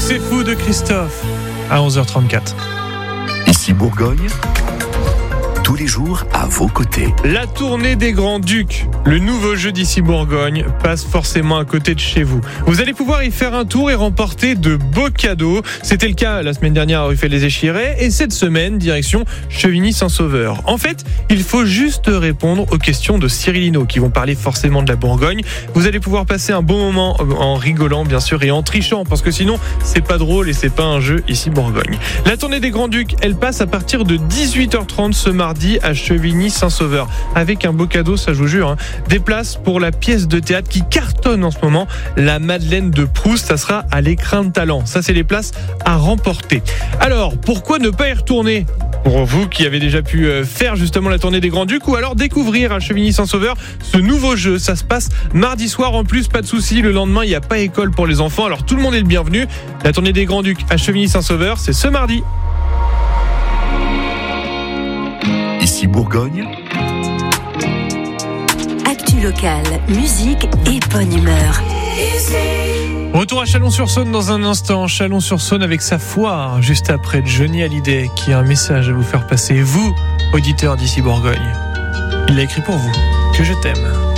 c'est fou de Christophe à 11h34. Ici Bourgogne, tous les jours à vos côtés. La tournée des Grands Ducs, le nouveau jeu d'ici Bourgogne, passe forcément à côté de chez vous. Vous allez pouvoir y faire un tour et remporter de beaux cadeaux. C'était le cas la semaine dernière à Ruffey-les-Échirets et cette semaine, direction Chevigny-Saint-Sauveur. En fait, il faut juste répondre aux questions de Cyril Hinault qui vont parler forcément de la Bourgogne. Vous allez pouvoir passer un bon moment en rigolant bien sûr et en trichant parce que sinon c'est pas drôle et c'est pas un jeu ici Bourgogne. La tournée des Grands Ducs, elle passe à partir de 18h30 ce mardi à Chevigny-Saint-Sauveur avec un beau cadeau, ça je vous jure, hein. Des places pour la pièce de théâtre qui cartonne en ce moment, La Madeleine de Proust, ça sera à l'Écrin de Talent. Ça c'est les places à remporter. Alors, pourquoi ne pas y retourner ? Pour vous qui avez déjà pu faire justement la tournée des Grands Ducs ou alors découvrir à Chevigny-Saint-Sauveur ce nouveau jeu. Ça se passe mardi soir en plus, pas de souci. Le lendemain, il n'y a pas école pour les enfants, alors tout le monde est le bienvenu. La tournée des Grands Ducs à Chevigny-Saint-Sauveur, c'est ce mardi. Ici Bourgogne, actu locale, musique et bonne humeur. Retour à Chalon-sur-Saône dans un instant. Chalon-sur-Saône avec sa foire juste après Johnny Hallyday qui a un message à vous faire passer. Vous, auditeurs d'ici Bourgogne, il l'a écrit pour vous. Que je t'aime.